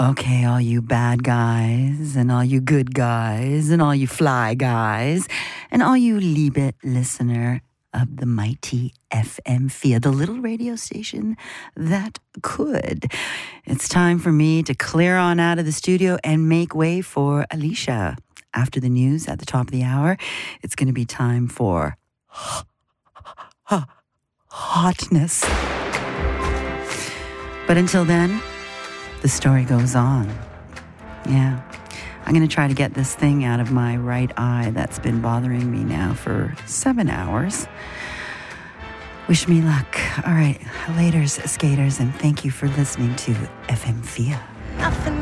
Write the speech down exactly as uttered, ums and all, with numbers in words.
Okay, all you bad guys, and all you good guys, and all you fly guys, and all you Liebe listener of the mighty F M Via, the little radio station that could. It's time for me to clear on out of the studio and make way for Alicia. After the news at the top of the hour, it's going to be time for hotness. But until then, the story goes on. Yeah. I'm going to try to get this thing out of my right eye that's been bothering me now for seven hours. Wish me luck. All right. Laters, skaters, and thank you for listening to F M Via. Nothing